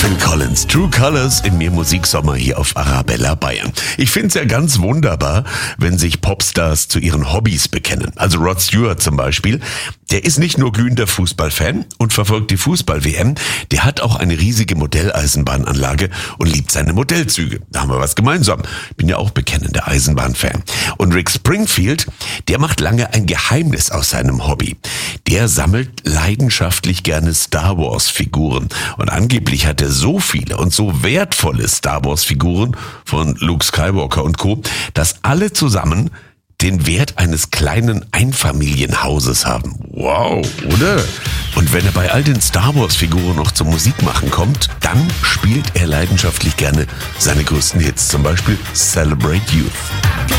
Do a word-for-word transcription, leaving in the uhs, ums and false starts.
Phil Collins, True Colors im Mehr Musiksommer hier auf Arabella Bayern. Ich finde es ja ganz wunderbar, wenn sich Popstars zu ihren Hobbys bekennen. Also Rod Stewart zum Beispiel, der ist nicht nur glühender Fußballfan und verfolgt die Fußball-W M, der hat auch eine riesige Modelleisenbahnanlage und liebt seine Modellzüge. Da haben wir was gemeinsam. Bin ja auch bekennender Eisenbahnfan. Und Rick Springfield, der macht lange ein Geheimnis aus seinem Hobby. Der sammelt leidenschaftlich gerne Star Wars-Figuren und angeblich hat er so viele und so wertvolle Star Wars-Figuren von Luke Skywalker und Co., dass alle zusammen den Wert eines kleinen Einfamilienhauses haben. Wow, oder? Und wenn er bei all den Star Wars-Figuren noch zum Musikmachen kommt, dann spielt er leidenschaftlich gerne seine größten Hits, zum Beispiel Celebrate Youth.